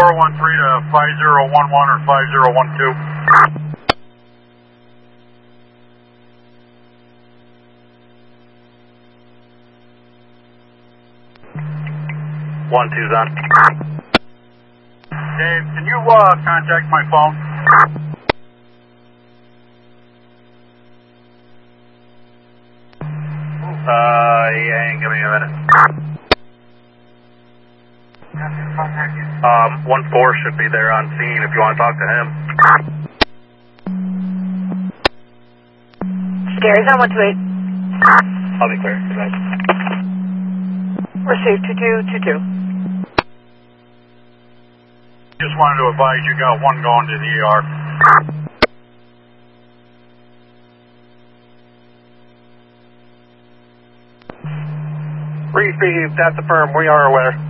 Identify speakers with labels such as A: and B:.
A: to 5011 or 5012.
B: 1-2's on.
A: Dave, can you contact my phone?
B: Yeah, give me a minute. 1-4 should be there on scene if you want to talk to him.
C: Gary's on 128.
B: I'll be clear. Good night.
C: Received 2222.
A: Just wanted to advise you got one going to the ER.
B: Received, that's the firm. We are aware.